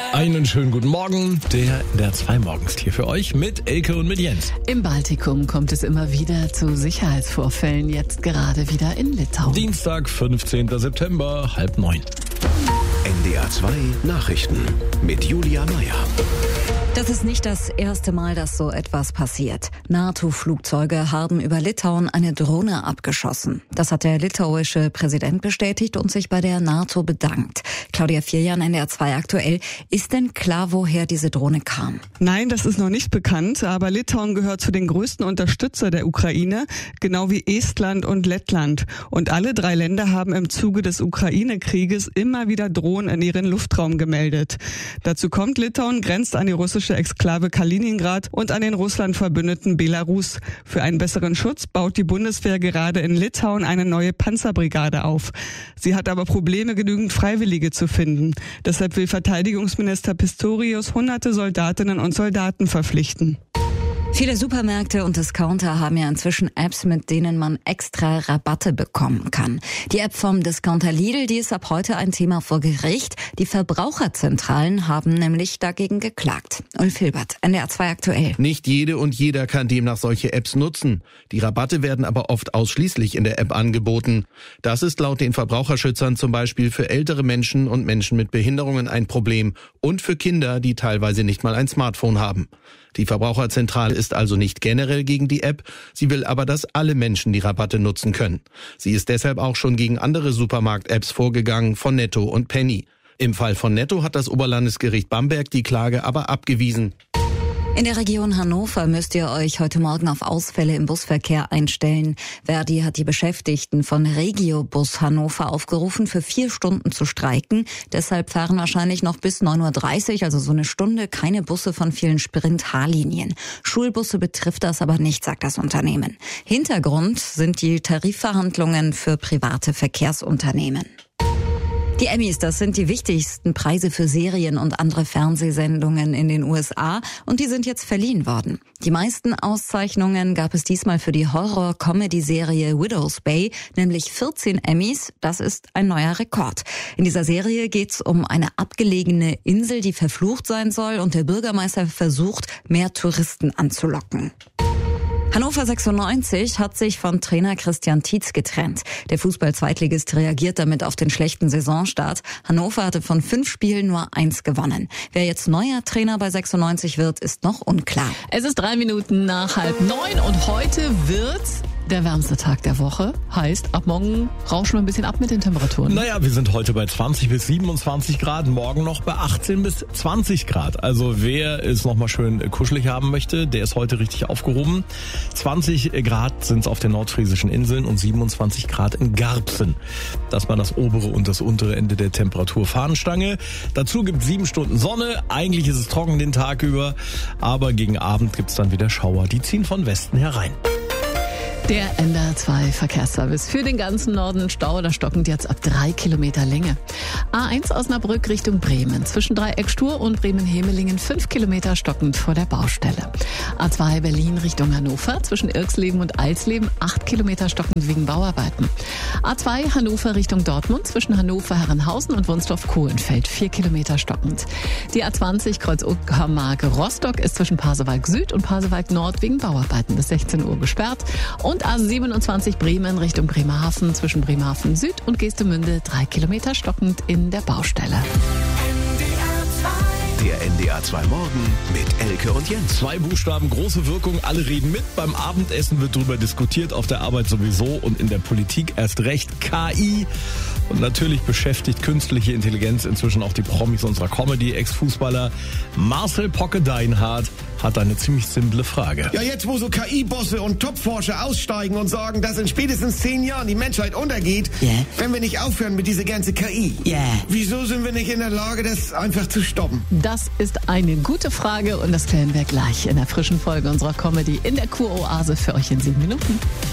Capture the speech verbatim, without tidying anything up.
Einen schönen guten Morgen, der der zwei morgens hier für euch mit Elke und mit Jens. Im Baltikum kommt es immer wieder zu Sicherheitsvorfällen, jetzt gerade wieder in Litauen. Dienstag, fünfzehnten September, halb neun. N D R zwei Nachrichten mit Julia Meyer. Das ist nicht das erste Mal, dass so etwas passiert. NATO-Flugzeuge haben über Litauen eine Drohne abgeschossen. Das hat der litauische Präsident bestätigt und sich bei der NATO bedankt. Claudia Vierjan, N D R zwei aktuell. Ist denn klar, woher diese Drohne kam? Nein, das ist noch nicht bekannt, aber Litauen gehört zu den größten Unterstützer der Ukraine, genau wie Estland und Lettland. Und alle drei Länder haben im Zuge des Ukraine-Krieges immer wieder Drohnen in ihren Luftraum gemeldet. Dazu kommt, Litauen grenzt an die russische Exklave Kaliningrad und an den Russland verbündeten Belarus. Für einen besseren Schutz baut die Bundeswehr gerade in Litauen eine neue Panzerbrigade auf. Sie hat aber Probleme, genügend Freiwillige zu finden. Deshalb will Verteidigungsminister Pistorius hunderte Soldatinnen und Soldaten verpflichten. Viele Supermärkte und Discounter haben ja inzwischen Apps, mit denen man extra Rabatte bekommen kann. Die App vom Discounter Lidl, die ist ab heute ein Thema vor Gericht. Die Verbraucherzentralen haben nämlich dagegen geklagt. Ulf Hilbert, N D R zwei aktuell. Nicht jede und jeder kann demnach solche Apps nutzen. Die Rabatte werden aber oft ausschließlich in der App angeboten. Das ist laut den Verbraucherschützern zum Beispiel für ältere Menschen und Menschen mit Behinderungen ein Problem und für Kinder, die teilweise nicht mal ein Smartphone haben. Die Verbraucherzentrale ist also nicht generell gegen die App, sie will aber, dass alle Menschen die Rabatte nutzen können. Sie ist deshalb auch schon gegen andere Supermarkt-Apps vorgegangen, von Netto und Penny. Im Fall von Netto hat das Oberlandesgericht Bamberg die Klage aber abgewiesen. In der Region Hannover müsst ihr euch heute Morgen auf Ausfälle im Busverkehr einstellen. Verdi hat die Beschäftigten von Regiobus Hannover aufgerufen, für vier Stunden zu streiken. Deshalb fahren wahrscheinlich noch bis neun Uhr dreißig, also so eine Stunde, keine Busse von vielen Sprint-H-Linien. Schulbusse betrifft das aber nicht, sagt das Unternehmen. Hintergrund sind die Tarifverhandlungen für private Verkehrsunternehmen. Die Emmys, das sind die wichtigsten Preise für Serien und andere Fernsehsendungen in den U S A und die sind jetzt verliehen worden. Die meisten Auszeichnungen gab es diesmal für die Horror-Comedy-Serie Widow's Bay, nämlich vierzehn Emmys, das ist ein neuer Rekord. In dieser Serie geht's um eine abgelegene Insel, die verflucht sein soll und der Bürgermeister versucht, mehr Touristen anzulocken. Hannover sechsundneunzig hat sich von Trainer Christian Tietz getrennt. Der Fußball-Zweitligist reagiert damit auf den schlechten Saisonstart. Hannover hatte von fünf Spielen nur eins gewonnen. Wer jetzt neuer Trainer bei sechsundneunzig wird, ist noch unklar. Es ist drei Minuten nach halb neun und heute wird der wärmste Tag der Woche. Heißt, ab morgen rauschen wir ein bisschen ab mit den Temperaturen. Naja, wir sind heute bei zwanzig bis siebenundzwanzig Grad, morgen noch bei achtzehn bis zwanzig Grad. Also wer es nochmal schön kuschelig haben möchte, der ist heute richtig aufgehoben. zwanzig Grad sind es auf den nordfriesischen Inseln und siebenundzwanzig Grad in Garbsen. Das war das obere und das untere Ende der Temperaturfahnenstange. Dazu gibt es sieben Stunden Sonne. Eigentlich ist es trocken den Tag über, aber gegen Abend gibt es dann wieder Schauer. Die ziehen von Westen herein. Der N D R zwei Verkehrsservice für den ganzen Norden. Stau oder stockend jetzt ab drei Kilometer Länge. A eins Osnabrück Richtung Bremen. Zwischen Dreieck-Stur und Bremen-Hemelingen fünf Kilometer stockend vor der Baustelle. A zwei Berlin Richtung Hannover. Zwischen Irksleben und Eisleben acht Kilometer stockend wegen Bauarbeiten. A zwei Hannover Richtung Dortmund. Zwischen Hannover-Herrenhausen und Wunsdorf-Kohlenfeld vier Kilometer stockend. Die A zwanzig Kreuz Uckermark Rostock ist zwischen Pasewalk Süd und Pasewalk Nord wegen Bauarbeiten bis sechzehn Uhr gesperrt. Und A siebenundzwanzig Bremen Richtung Bremerhaven zwischen Bremerhaven Süd und Geestemünde drei Kilometer stockend in der Baustelle. Der N D R zwei Morgen mit Elke und Jens. Zwei Buchstaben, große Wirkung, alle reden mit. Beim Abendessen wird darüber diskutiert, auf der Arbeit sowieso und in der Politik erst recht. K I. Und natürlich beschäftigt künstliche Intelligenz inzwischen auch die Promis unserer Comedy. Ex-Fußballer Marcel Pocke-Deinhardt hat eine ziemlich simple Frage. Ja, jetzt wo so K I-Bosse und Topforscher aussteigen und sagen, dass in spätestens zehn Jahren die Menschheit untergeht, yeah. wenn wir nicht aufhören mit dieser ganzen K I. Yeah. Wieso sind wir nicht in der Lage, das einfach zu stoppen? Das ist eine gute Frage und das klären wir gleich in der frischen Folge unserer Comedy in der Kuroase für euch in sieben Minuten.